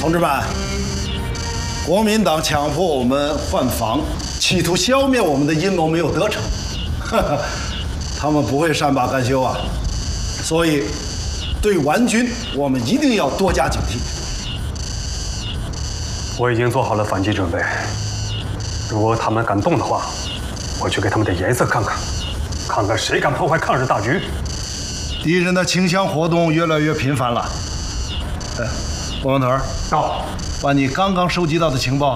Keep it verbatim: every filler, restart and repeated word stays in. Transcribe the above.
同志们，国民党强迫我们换防，企图消灭我们的阴谋没有得逞，他们不会善罢甘休啊！所以，对顽军，我们一定要多加警惕。 我已经做好了反击准备，如果他们敢动的话，我去给他们点颜色看看，看看谁敢破坏抗日大局。 敌人的清乡活动越来越频繁了。哎，郭王头， 到， 把你刚刚收集到的情报